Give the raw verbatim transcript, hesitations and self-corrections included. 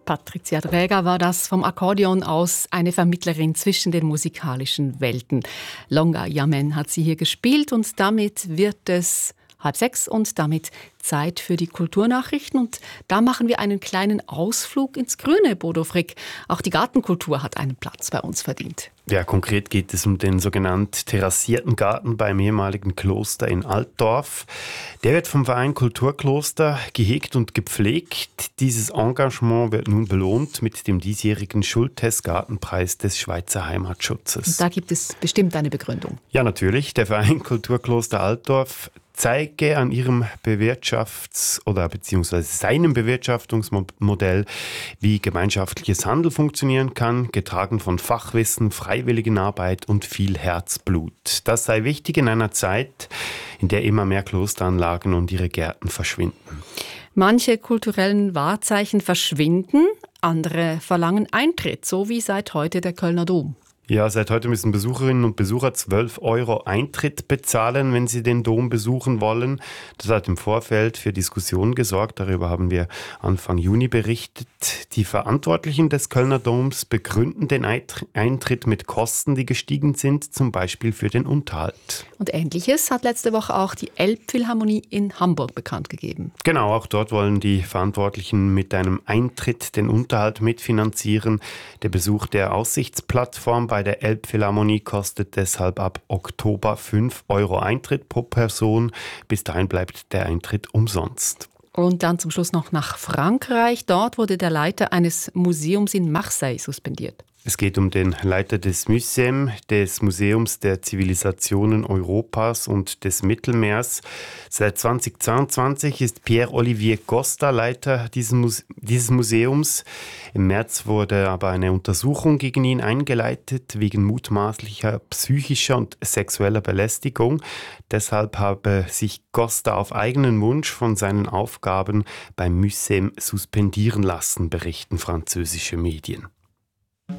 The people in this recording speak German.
Patricia Dreger war das vom Akkordeon aus, eine Vermittlerin zwischen den musikalischen Welten. Longa Yamen hat sie hier gespielt und damit wird es halb sechs und damit Zeit für die Kulturnachrichten. Und da machen wir einen kleinen Ausflug ins Grüne, Bodo Frick. Auch die Gartenkultur hat einen Platz bei uns verdient. Ja, konkret geht es um den sogenannten terrassierten Garten beim ehemaligen Kloster in Altdorf. Der wird vom Verein Kulturkloster gehegt und gepflegt. Dieses Engagement wird nun belohnt mit dem diesjährigen Schulthess-Gartenpreis des Schweizer Heimatschutzes. Und da gibt es bestimmt eine Begründung. Ja, natürlich. Der Verein Kulturkloster Altdorf zeige an ihrem Bewirtschafts- oder beziehungsweise seinem Bewirtschaftungsmodell, wie gemeinschaftliches Handeln funktionieren kann, getragen von Fachwissen, Freiwilligenarbeit und viel Herzblut. Das sei wichtig in einer Zeit, in der immer mehr Klosteranlagen und ihre Gärten verschwinden. Manche kulturellen Wahrzeichen verschwinden, andere verlangen Eintritt, so wie seit heute der Kölner Dom. Ja, seit heute müssen Besucherinnen und Besucher zwölf Euro Eintritt bezahlen, wenn sie den Dom besuchen wollen. Das hat im Vorfeld für Diskussionen gesorgt. Darüber haben wir Anfang Juni berichtet. Die Verantwortlichen des Kölner Doms begründen den Eintritt mit Kosten, die gestiegen sind, zum Beispiel für den Unterhalt. Und Ähnliches hat letzte Woche auch die Elbphilharmonie in Hamburg bekannt gegeben. Genau, auch dort wollen die Verantwortlichen mit einem Eintritt den Unterhalt mitfinanzieren. Der Besuch der Aussichtsplattform bei der Elbphilharmonie kostet deshalb ab Oktober fünf Euro Eintritt pro Person. Bis dahin bleibt der Eintritt umsonst. Und dann zum Schluss noch nach Frankreich. Dort wurde der Leiter eines Museums in Marseille suspendiert. Es geht um den Leiter des Muséum, des Museums der Zivilisationen Europas und des Mittelmeers. Seit zweitausendzweiundzwanzig ist Pierre-Olivier Costa Leiter dieses, Muse- dieses Museums. Im März wurde aber eine Untersuchung gegen ihn eingeleitet, wegen mutmaßlicher psychischer und sexueller Belästigung. Deshalb habe sich Costa auf eigenen Wunsch von seinen Aufgaben beim Muséum suspendieren lassen, berichten französische Medien.